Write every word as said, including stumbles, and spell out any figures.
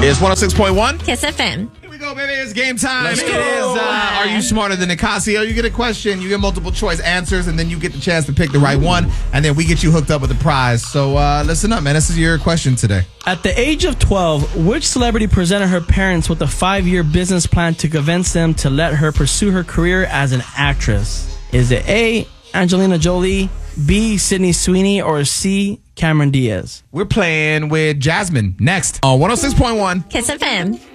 It's one oh six point one. Kiss F M. Here we go, baby. It's game time. Let's It go. is, uh, Are You Smarter Than Nicasio? You get a question, you get multiple choice answers, and then you get the chance to pick the right one, and then we get you hooked up with the prize. So uh, listen up, man. This is your question today. At the age of twelve, which celebrity presented her parents with a five-year business plan to convince them to let her pursue her career as an actress? Is it A, Angelina Jolie, B, Sydney Sweeney, or C, Cameron Diaz? We're playing with Jasmine next on one oh six point one. Kiss F M.